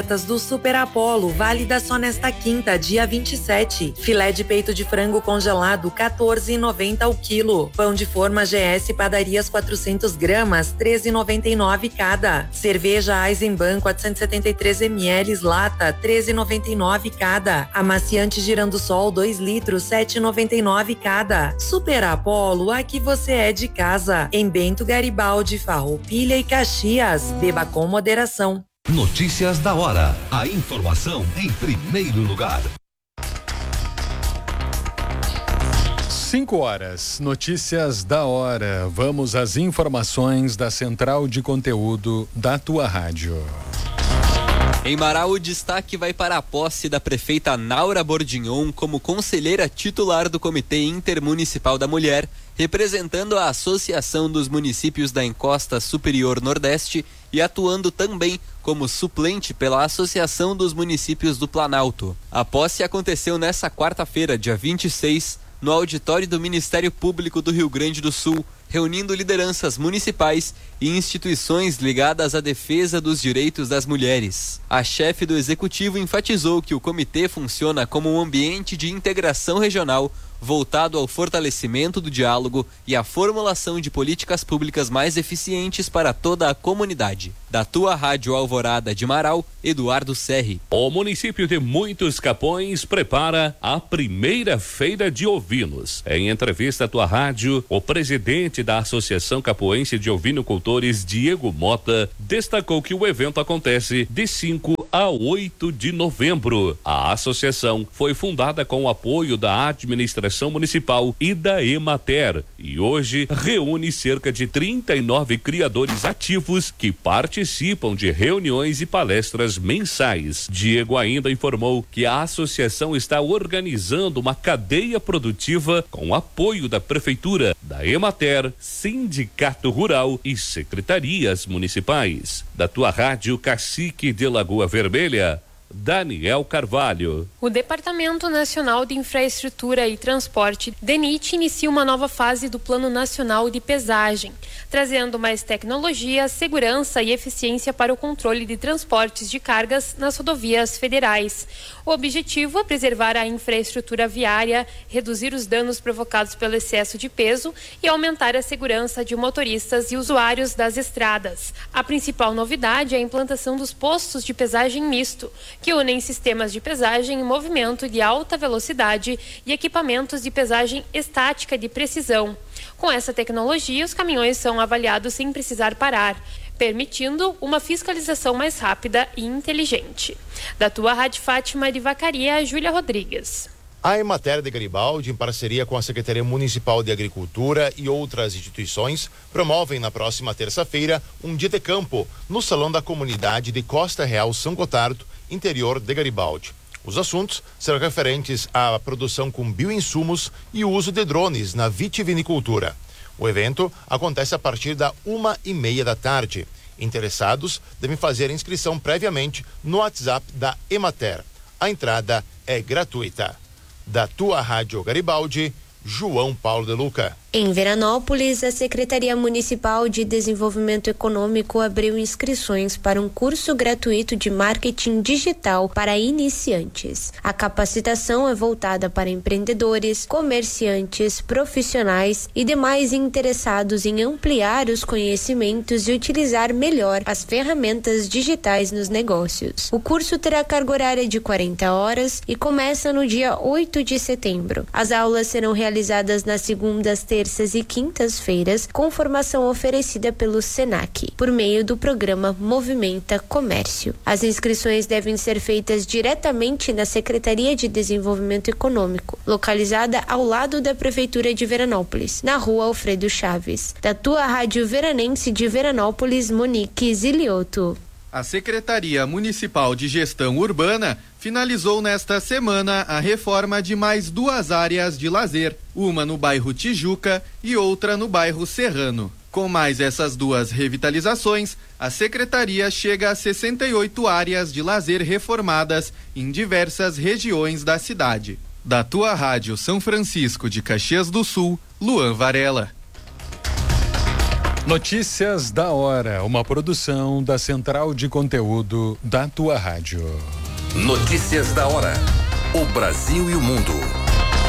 do Super Apollo, válida só nesta quinta, dia 27. Filé de peito de frango congelado, R$14,90 ao quilo. Pão de forma GS Padarias 400 gramas, R$13,99 cada. Cerveja Eisenbahn 473 ml lata, R$13,99 cada. Amaciante Girandosol 2 litros, R$7,99 cada. Super Apollo, aqui você é de casa. Em Bento Garibaldi, Farroupilha e Caxias. Beba com moderação. Notícias da hora. A informação em primeiro lugar. 5 horas. Notícias da hora. Vamos às informações da Central de Conteúdo da tua rádio. Em Marau, o destaque vai para a posse da prefeita Naura Bordignon como conselheira titular do Comitê Intermunicipal da Mulher, representando a Associação dos Municípios da Encosta Superior Nordeste e atuando também como suplente pela Associação dos Municípios do Planalto. A posse aconteceu nesta quarta-feira, dia 26, no auditório do Ministério Público do Rio Grande do Sul, reunindo lideranças municipais e instituições ligadas à defesa dos direitos das mulheres. A chefe do executivo enfatizou que o comitê funciona como um ambiente de integração regional voltado ao fortalecimento do diálogo e à formulação de políticas públicas mais eficientes para toda a comunidade. Da tua Rádio Alvorada de Marau, Eduardo Serri. O município de Muitos Capões prepara a primeira feira de ovinos. Em entrevista à tua rádio, o presidente da Associação Capoense de Ovinocultores, Diego Mota, destacou que o evento acontece de 5 a 8 de novembro. A associação foi fundada com o apoio da administração municipal e da Emater e hoje reúne cerca de 39 criadores ativos que participam de reuniões e palestras mensais. Diego ainda informou que a associação está organizando uma cadeia produtiva com apoio da Prefeitura, da Emater, Sindicato Rural e secretarias municipais. Da tua rádio Cacique de Lagoa Vermelha, Daniel Carvalho. O Departamento Nacional de Infraestrutura e Transporte, DENIT, inicia uma nova fase do Plano Nacional de Pesagem, trazendo mais tecnologia, segurança e eficiência para o controle de transportes de cargas nas rodovias federais. O objetivo é preservar a infraestrutura viária, reduzir os danos provocados pelo excesso de peso e aumentar a segurança de motoristas e usuários das estradas. A principal novidade é a implantação dos postos de pesagem misto, que unem sistemas de pesagem em movimento de alta velocidade e equipamentos de pesagem estática de precisão. Com essa tecnologia, os caminhões são avaliados sem precisar parar, permitindo uma fiscalização mais rápida e inteligente. Da tua Rádio Fátima de Vacaria, Júlia Rodrigues. A Emater de Garibaldi, em parceria com a Secretaria Municipal de Agricultura e outras instituições, promovem na próxima terça-feira um dia de campo no Salão da Comunidade de Costa Real São Gotardo, interior de Garibaldi. Os assuntos serão referentes à produção com bioinsumos e o uso de drones na vitivinicultura. O evento acontece a partir da 1h30 da tarde. Interessados devem fazer a inscrição previamente no WhatsApp da Emater. A entrada é gratuita. Da tua Rádio Garibaldi, João Paulo de Luca. Em Veranópolis, a Secretaria Municipal de Desenvolvimento Econômico abriu inscrições para um curso gratuito de marketing digital para iniciantes. A capacitação é voltada para empreendedores, comerciantes, profissionais e demais interessados em ampliar os conhecimentos e utilizar melhor as ferramentas digitais nos negócios. O curso terá carga horária de 40 horas e começa no dia 8 de setembro. As aulas serão realizadas nas segundas, terças e quintas-feiras, com formação oferecida pelo SENAC, por meio do programa Movimenta Comércio. As inscrições devem ser feitas diretamente na Secretaria de Desenvolvimento Econômico, localizada ao lado da Prefeitura de Veranópolis, na Rua Alfredo Chaves. Da tua Rádio Veranense de Veranópolis, Monique Zilioto. A Secretaria Municipal de Gestão Urbana finalizou nesta semana a reforma de mais 2 áreas de lazer, uma no bairro Tijuca e outra no bairro Serrano. Com mais essas 2 revitalizações, a Secretaria chega a 68 áreas de lazer reformadas em diversas regiões da cidade. Da tua Rádio São Francisco de Caxias do Sul, Luan Varela. Notícias da hora, uma produção da Central de Conteúdo da tua rádio. Notícias da hora. O Brasil e o mundo